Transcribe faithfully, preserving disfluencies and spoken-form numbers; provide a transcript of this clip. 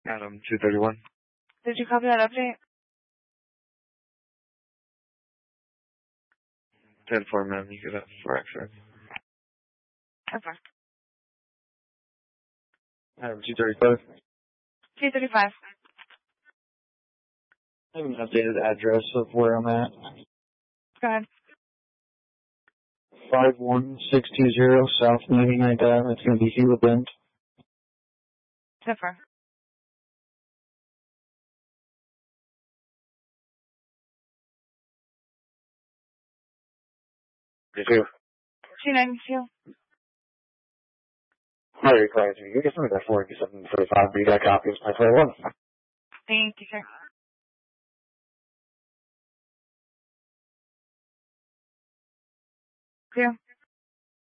Adam, two thirty-one. Did you copy that update? ten four, man. You get up for X-ray. Okay. Adam, two thirty-five. two thirty-five. I have an updated address of where I'm at. Go ahead. five one six two zero South ninety-ninth Avenue. It's going to be Gila Bend. Zipper. You too. two ninety-two. Hi, client. You get something that forty-seven forty-five. You got copies. I play one. Thank you, sir. Yeah.